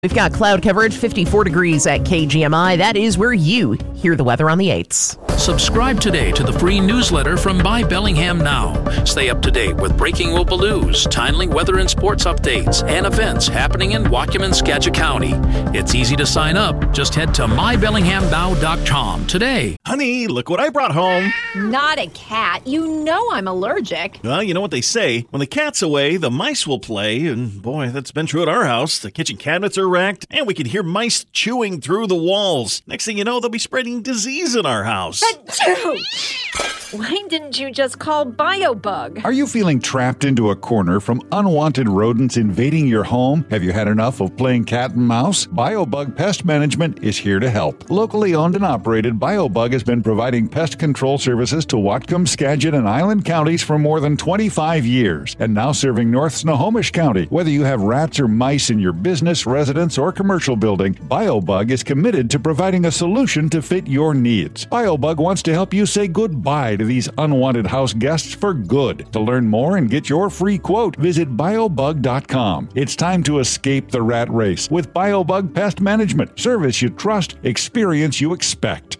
We've got cloud coverage, 54 degrees at KGMI. That is where you hear the weather on the 8s. Subscribe today to the free newsletter from My Bellingham Now. Stay up to date with breaking local news, timely weather and sports updates, and events happening in Whatcom and Skagit County. It's easy to sign up. Just head to mybellinghamnow.com today. Honey, look what I brought home. Not a cat. You know I'm allergic. Well, you know what they say. When the cat's away, the mice will play. And boy, that's been true at our house. The kitchen cabinets are wrecked, and we can hear mice chewing through the walls. Next thing you know, they'll be spreading disease in our house. Why didn't you just call BioBug? Are you feeling trapped into a corner from unwanted rodents invading your home? Have you had enough of playing cat and mouse? BioBug Pest Management is here to help. Locally owned and operated, BioBug has been providing pest control services to Whatcom, Skagit, and Island counties for more than 25 years, and now serving North Snohomish County. Whether you have rats or mice in your business, residence, or commercial building, BioBug is committed to providing a solution to fit your needs. BioBug wants to help you say goodbye to these unwanted house guests for good. To learn more and get your free quote, visit biobug.com. It's time to escape the rat race with BioBug Pest Management. Service you trust, experience you expect.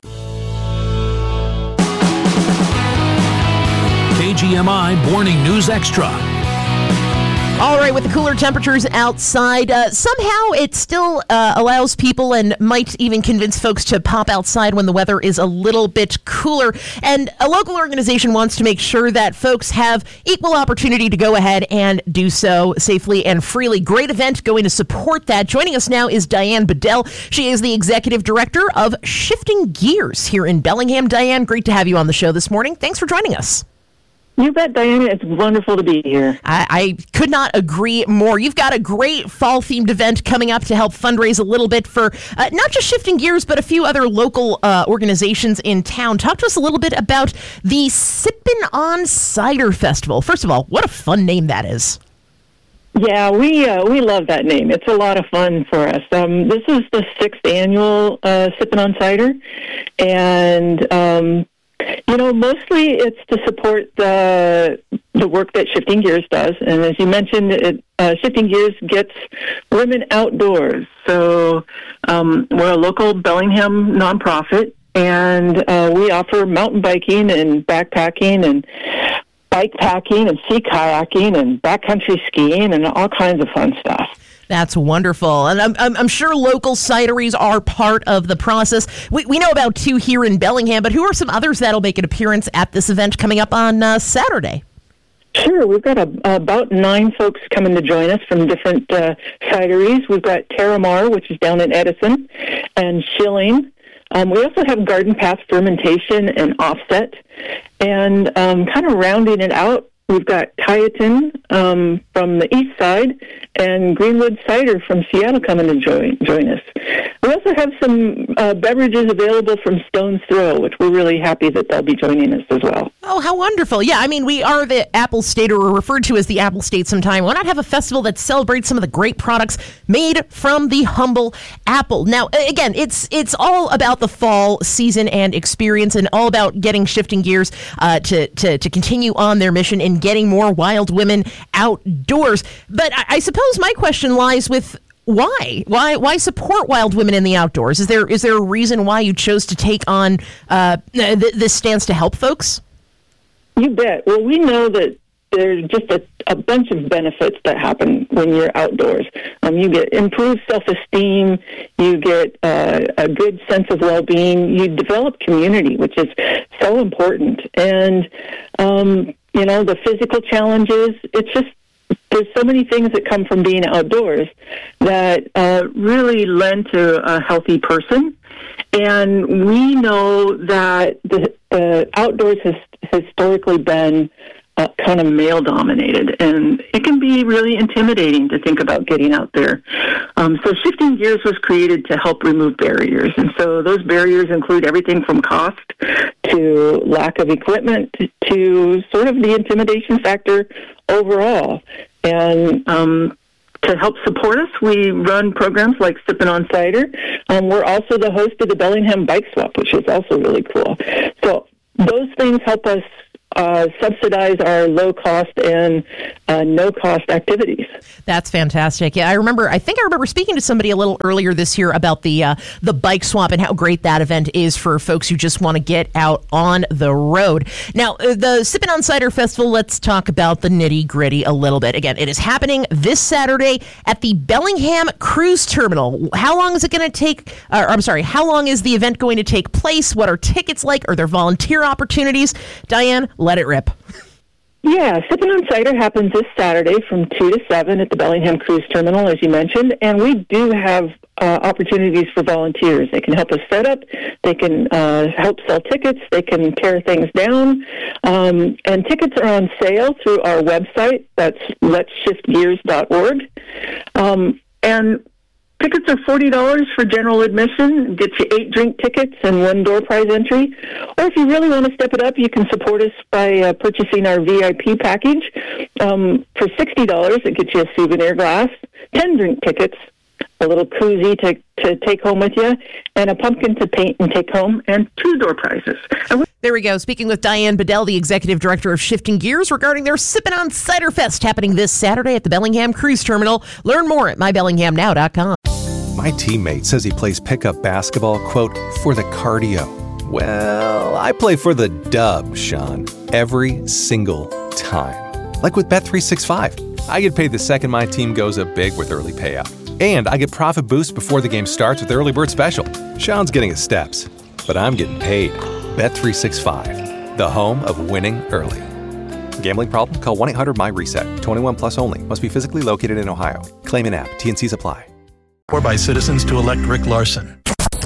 KGMI Morning News Extra. All right, with the cooler temperatures outside, somehow it still allows people and might even convince folks to pop outside when the weather is a little bit cooler. And a local organization wants to make sure that folks have equal opportunity to go ahead and do so safely and freely. Great event going to support that. Joining us now is Diane Bedell. She is the executive director of Shifting Gears here in Bellingham. Diane, great to have you on the show this morning. Thanks for joining us. You bet, Diana. It's wonderful to be here. I could not agree more. You've got a great fall-themed event coming up to help fundraise a little bit for not just Shifting Gears, but a few other local organizations in town. Talk to us a little bit about the Sippin' on Cider Festival. First of all, what a fun name that is. Yeah, we love that name. It's a lot of fun for us. This is the 6th annual Sippin' on Cider, and mostly it's to support the work that Shifting Gears does. And as you mentioned, Shifting Gears gets women outdoors. So we're a local Bellingham nonprofit, and we offer mountain biking and backpacking and bike packing and sea kayaking and backcountry skiing and all kinds of fun stuff. That's wonderful. And I'm sure local cideries are part of the process. We know about 2 here in Bellingham, but who are some others that'll make an appearance at this event coming up on Saturday? Sure. We've got about 9 folks coming to join us from different cideries. We've got Terramar, which is down in Edison, and Schilling. We also have Garden Path Fermentation and Offset. And kind of rounding it out, we've got Tieton from the east side and Greenwood Cider from Seattle coming to join us. We also have some beverages available from Stone's Throw, which we're really happy that they'll be joining us as well. Oh, how wonderful. Yeah, I mean, we are the Apple State, or we're referred to as the Apple State sometime. Why not have a festival that celebrates some of the great products made from the humble apple? Now, again, it's all about the fall season and experience, and all about getting Shifting Gears to continue on their mission and getting more wild women outdoors. But I suppose my question lies with why? Why support wild women in the outdoors? Is there a reason why you chose to take on this stance to help folks? You bet. Well, we know that there's just a bunch of benefits that happen when you're outdoors. You get improved self-esteem, you get a good sense of well-being, you develop community, which is so important. And, the physical challenges, there's so many things that come from being outdoors that really lend to a healthy person. And we know that the outdoors has historically been kind of male-dominated, and it can be really intimidating to think about getting out there. So Shifting Gears was created to help remove barriers, and so those barriers include everything from cost to lack of equipment to sort of the intimidation factor overall. And to help support us, we run programs like Sippin' on Cider. We're also the host of the Bellingham Bike Swap, which is also really cool. So those things help us subsidize our low-cost and no-cost activities. That's fantastic. Yeah, I think I remember speaking to somebody a little earlier this year about the bike swap and how great that event is for folks who just want to get out on the road. Now, the Sippin' on Cider Festival, let's talk about the nitty-gritty a little bit. Again, it is happening this Saturday at the Bellingham Cruise Terminal. How long is it going to take? How long is the event going to take place? What are tickets like? Are there volunteer opportunities? Diane, let it rip. Yeah, Sippin' on Cider happens this Saturday from 2 to 7 at the Bellingham Cruise Terminal, as you mentioned, and we do have opportunities for volunteers. They can help us set up, they can help sell tickets, they can tear things down, and tickets are on sale through our website. That's letsshiftgears.org. And tickets are $40 for general admission, gets you 8 drink tickets and 1 door prize entry. Or if you really want to step it up, you can support us by purchasing our VIP package. For $60, it gets you a souvenir glass, 10 drink tickets, a little koozie to take home with you, and a pumpkin to paint and take home, and 2 door prizes. There we go. Speaking with Diane Bedell, the executive director of Shifting Gears, regarding their Sippin' on Cider Fest happening this Saturday at the Bellingham Cruise Terminal. Learn more at mybellinghamnow.com. My teammate says he plays pickup basketball, quote, for the cardio. Well, I play for the dub, Sean, every single time. Like with Bet365. I get paid the second my team goes up big with early payout. And I get profit boost before the game starts with Early Bird Special. Sean's getting his steps, but I'm getting paid. Bet365, the home of winning early. Gambling problem? Call 1-800-MY-RESET. 21 plus only. Must be physically located in Ohio. Claim in app. T&Cs apply. Or by citizens to elect Rick Larson.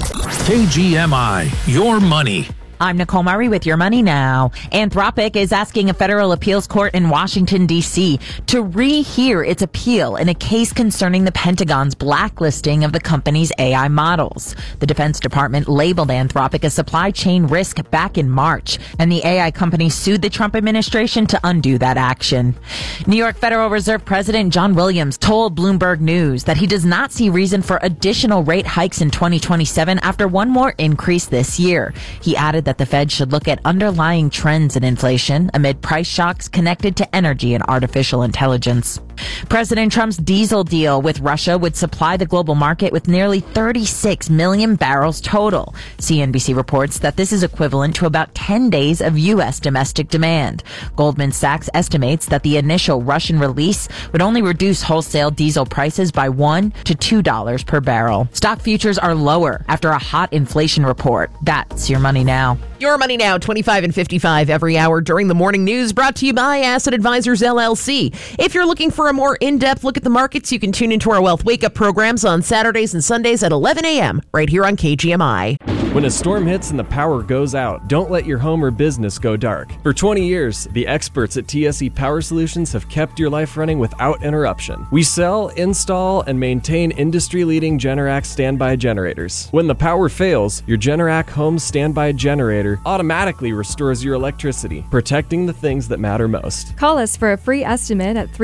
KGMI, your money. I'm Nicole Murray with Your Money Now. Anthropic is asking a federal appeals court in Washington, D.C. to rehear its appeal in a case concerning the Pentagon's blacklisting of the company's AI models. The Defense Department labeled Anthropic a supply chain risk back in March, and the AI company sued the Trump administration to undo that action. New York Federal Reserve President John Williams told Bloomberg News that he does not see reason for additional rate hikes in 2027 after one more increase this year. He added that the Fed should look at underlying trends in inflation amid price shocks connected to energy and artificial intelligence. President Trump's diesel deal with Russia would supply the global market with nearly 36 million barrels total. CNBC reports that this is equivalent to about 10 days of U.S. domestic demand. Goldman Sachs estimates that the initial Russian release would only reduce wholesale diesel prices by $1 to $2 per barrel. Stock futures are lower after a hot inflation report. That's Your Money Now. Your Money Now, 25 and 55 every hour during the morning news, brought to you by Asset Advisors, LLC. If you're looking for a more in-depth look at the markets, you can tune into our Wealth Wake-Up programs on Saturdays and Sundays at 11 a.m. right here on KGMI. When a storm hits and the power goes out, don't let your home or business go dark. For 20 years, the experts at TSE Power Solutions have kept your life running without interruption. We sell, install, and maintain industry-leading Generac standby generators. When the power fails, your Generac home standby generator automatically restores your electricity, protecting the things that matter most. Call us for a free estimate at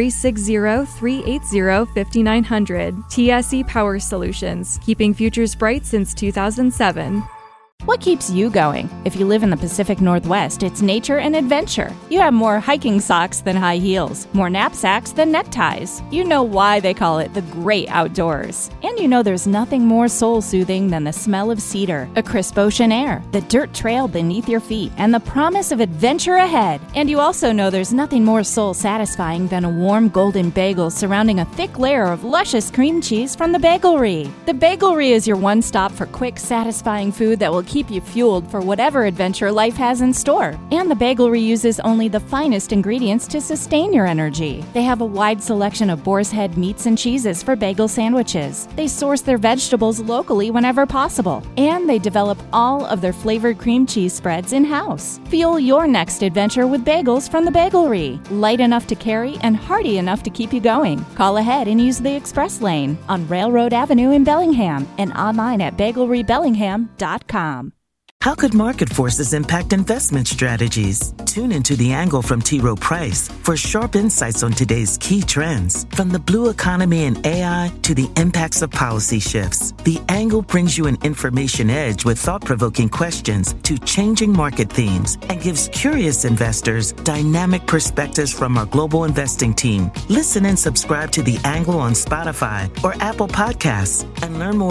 360-380-5900. TSE Power Solutions, keeping futures bright since 2007. What keeps you going? If you live in the Pacific Northwest, it's nature and adventure. You have more hiking socks than high heels, more knapsacks than neckties. You know why they call it the great outdoors. And you know there's nothing more soul-soothing than the smell of cedar, a crisp ocean air, the dirt trail beneath your feet, and the promise of adventure ahead. And you also know there's nothing more soul-satisfying than a warm golden bagel surrounding a thick layer of luscious cream cheese from the Bagelry. The Bagelry is your one-stop for quick, satisfying food that will keep you fueled for whatever adventure life has in store. And the Bagelry uses only the finest ingredients to sustain your energy. They have a wide selection of boar's head meats and cheeses for bagel sandwiches. They source their vegetables locally whenever possible. And they develop all of their flavored cream cheese spreads in-house. Fuel your next adventure with bagels from the Bagelry. Light enough to carry and hearty enough to keep you going. Call ahead and use the express lane on Railroad Avenue in Bellingham and online at bagelrybellingham.com. How could market forces impact investment strategies? Tune into The Angle from T. Rowe Price for sharp insights on today's key trends, from the blue economy and AI to the impacts of policy shifts. The Angle brings you an information edge with thought-provoking questions to changing market themes and gives curious investors dynamic perspectives from our global investing team. Listen and subscribe to The Angle on Spotify or Apple Podcasts and learn more